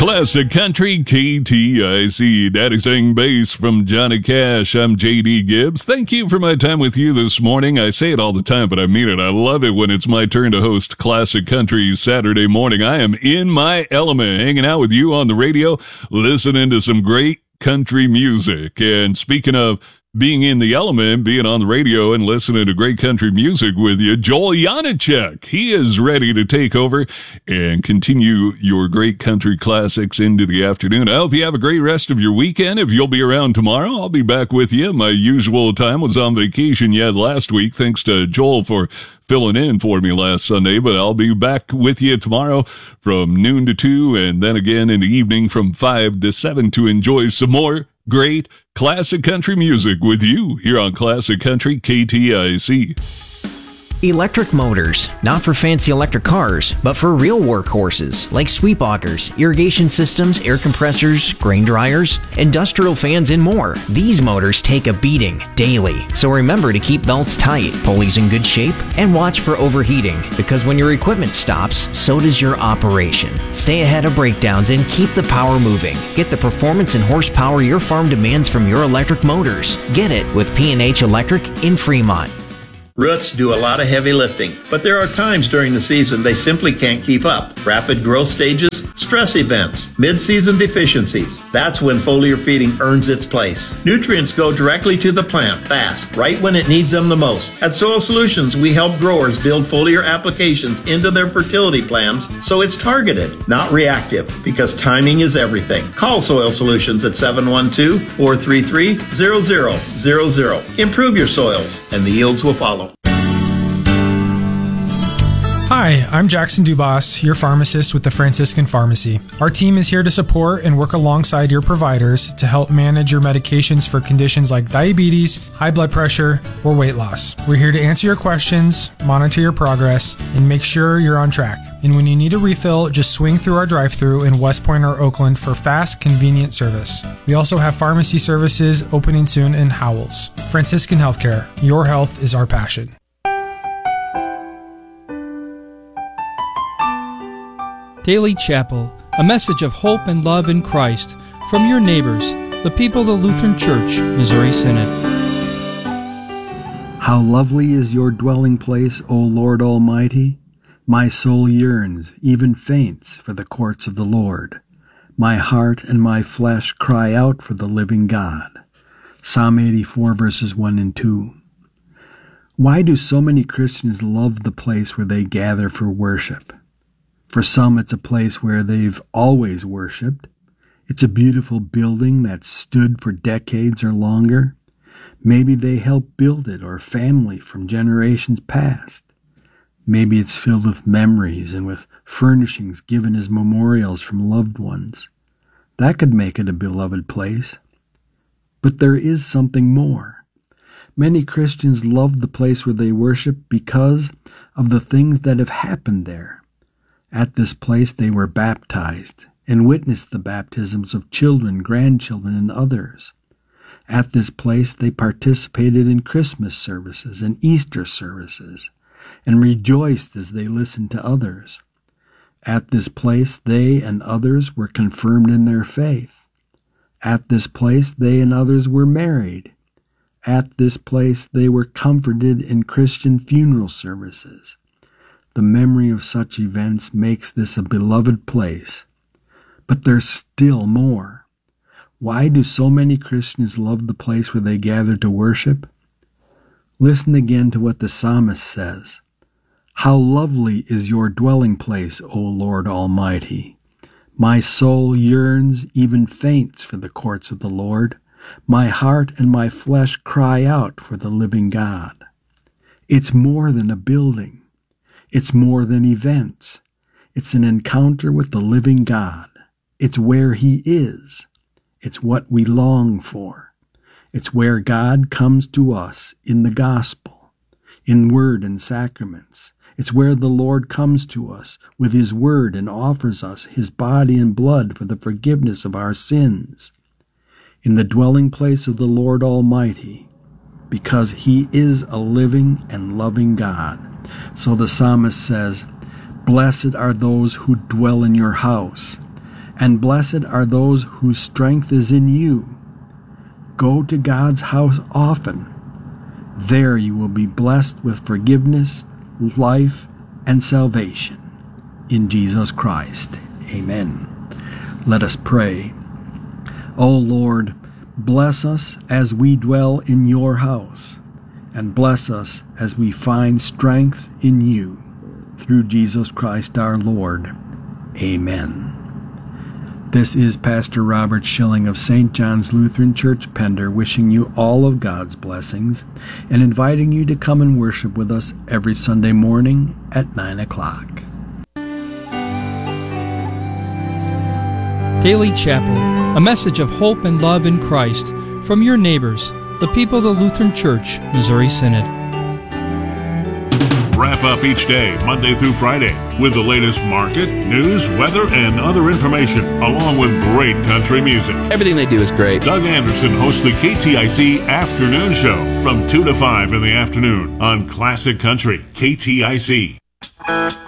Classic Country KTIC. Daddy sang bass from Johnny Cash. I'm JD Gibbs. Thank you for my time with you this morning. I say it all the time, but I mean it. I love it when it's my turn to host Classic Country Saturday morning. I am in my element, hanging out with you on the radio, listening to some great country music. And speaking of being in the element, being on the radio and listening to great country music with you, Joel Janacek. He is ready to take over and continue your great country classics into the afternoon. I hope you have a great rest of your weekend. If you'll be around tomorrow, I'll be back with you. My usual time. Was on vacation yet last week. Thanks to Joel for filling in for me last Sunday, but I'll be back with you tomorrow from noon to 2 and then again in the evening from 5 to 7 to enjoy some more great classic country music with you here on Classic Country KTIC. Electric motors, not for fancy electric cars, but for real workhorses like sweep augers, irrigation systems, air compressors, grain dryers, industrial fans, and more. These motors take a beating daily, so remember to keep belts tight, pulleys in good shape, and watch for overheating, because when your equipment stops, so does your operation. Stay ahead of breakdowns and keep the power moving. Get the performance and horsepower your farm demands from your electric motors. Get it with P&H Electric in Fremont. Roots do a lot of heavy lifting, but there are times during the season they simply can't keep up. Rapid growth stages, stress events, mid-season deficiencies. That's when foliar feeding earns its place. Nutrients go directly to the plant fast, right when it needs them the most. At Soil Solutions, we help growers build foliar applications into their fertility plans so it's targeted, not reactive, because timing is everything. Call Soil Solutions at 712-433-0000. Improve your soils, and the yields will follow. Hi, I'm Jackson Dubas, your pharmacist with the Franciscan Pharmacy. Our team is here to support and work alongside your providers to help manage your medications for conditions like diabetes, high blood pressure, or weight loss. We're here to answer your questions, monitor your progress, and make sure you're on track. And when you need a refill, just swing through our drive-thru in West Point or Oakland for fast, convenient service. We also have pharmacy services opening soon in Howells. Franciscan Healthcare, your health is our passion. Daily Chapel, a message of hope and love in Christ from your neighbors, the people of the Lutheran Church, Missouri Synod. How lovely is your dwelling place, O Lord Almighty! My soul yearns, even faints, for the courts of the Lord. My heart and my flesh cry out for the living God. Psalm 84, verses 1 and 2. Why do so many Christians love the place where they gather for worship? For some, it's a place where they've always worshiped. It's a beautiful building that's stood for decades or longer. Maybe they helped build it or family from generations past. Maybe it's filled with memories and with furnishings given as memorials from loved ones. That could make it a beloved place. But there is something more. Many Christians love the place where they worship because of the things that have happened there. At this place they were baptized and witnessed the baptisms of children, grandchildren, and others. At this place they participated in Christmas services and Easter services and rejoiced as they listened to others. At this place they and others were confirmed in their faith. At this place they and others were married. At this place they were comforted in Christian funeral services. The memory of such events makes this a beloved place. But there's still more. Why do so many Christians love the place where they gather to worship? Listen again to what the psalmist says. How lovely is your dwelling place, O Lord Almighty! My soul yearns, even faints, for the courts of the Lord. My heart and my flesh cry out for the living God. It's more than a building. It's more than events. It's an encounter with the living God. It's where He is. It's what we long for. It's where God comes to us in the gospel, in word and sacraments. It's where the Lord comes to us with His word and offers us His body and blood for the forgiveness of our sins. In the dwelling place of the Lord Almighty, because He is a living and loving God. So the psalmist says, Blessed are those who dwell in your house. and blessed are those whose strength is in you. Go to God's house often. There you will be blessed with forgiveness, life, and salvation. In Jesus Christ. Amen. Let us pray. O Lord, bless us as we dwell in your house, and bless us as we find strength in you. Through Jesus Christ our Lord. Amen. This is Pastor Robert Schilling of St. John's Lutheran Church, Pender, wishing you all of God's blessings and inviting you to come and worship with us every Sunday morning at 9 o'clock. Daily Chapel, a message of hope and love in Christ from your neighbors, the people of the Lutheran Church, Missouri Synod. Wrap up each day, Monday through Friday, with the latest market, news, weather, and other information, along with great country music. Everything they do is great. Doug Anderson hosts the KTIC Afternoon Show from 2 to 5 in the afternoon on Classic Country, KTIC.